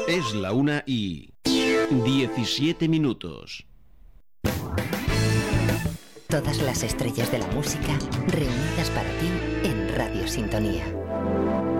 Es la 1:17. Todas las estrellas de la música reunidas para ti en Radio Sintonía.